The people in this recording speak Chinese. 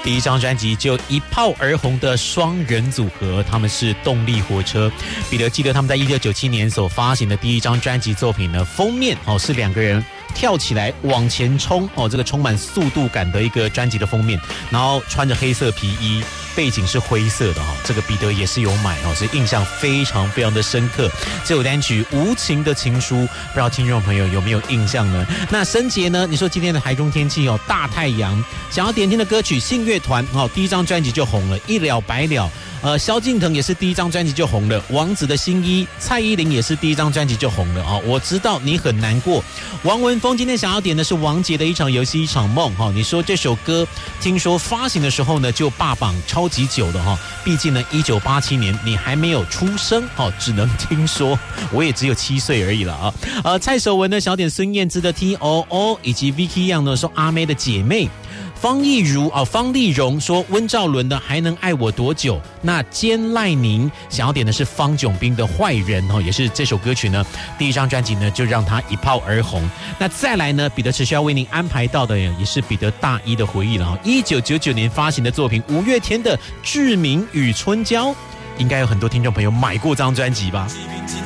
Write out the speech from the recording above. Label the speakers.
Speaker 1: 第一张专辑就一炮而红的双人组合，他们是动力火车。彼得记得他们在1997年所发行的第一张专辑作品呢，封面是两个人跳起来往前冲这个充满速度感的一个专辑的封面，然后穿着黑色皮衣，背景是灰色的这个彼得也是有买所以印象非常非常的深刻。这首单曲《无情的情书》，不知道听众朋友有没有印象呢？那申杰呢？你说今天的台中天气大太阳，想要点听的歌曲，信乐团第一张专辑就红了，一了百了。萧敬腾也是第一张专辑就红了，王子的新衣，蔡依林也是第一张专辑就红了我知道你很难过。王文峰今天想要点的是王杰的一场游戏一场梦你说这首歌听说发行的时候呢就霸榜超级久的毕竟呢1987年你还没有出生只能听说，我也只有7岁而已了蔡守文呢想要点孙燕姿的 T.O.O 以及 Vicky Young 呢说阿妹的姐妹。方丽蓉说温兆伦的还能爱我多久。那兼赖宁想要点的是方炯斌的坏人也是这首歌曲呢第一张专辑呢就让他一炮而红。那再来呢彼得持续要为您安排到的也是彼得大一的回忆了1999年发行的作品五月天的志明与春娇，应该有很多听众朋友买过这张专辑吧。